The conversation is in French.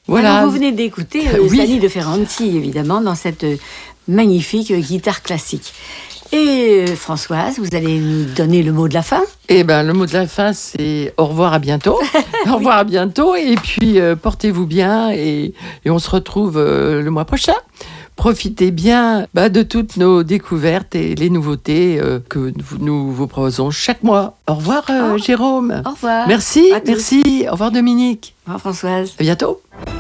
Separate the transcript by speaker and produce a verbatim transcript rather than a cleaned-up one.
Speaker 1: Voilà.
Speaker 2: Alors, vous venez d'écouter euh,
Speaker 1: Oui.
Speaker 2: Sani de Ferranti, évidemment, dans cette euh, magnifique euh, guitare classique. Et euh, Françoise, vous allez nous donner le mot de la fin.
Speaker 1: Eh ben, le mot de la fin, c'est au revoir, à bientôt. Au revoir, à bientôt. Et puis, euh, portez-vous bien et, et on se retrouve euh, le mois prochain. Profitez bien bah, de toutes nos découvertes et les nouveautés euh, que nous vous proposons chaque mois. Au revoir, euh,
Speaker 2: Oh.
Speaker 1: Jérôme.
Speaker 2: Au revoir.
Speaker 1: Merci,
Speaker 2: À tous.
Speaker 1: merci. Au revoir, Dominique.
Speaker 2: Au revoir, Françoise.
Speaker 1: À bientôt.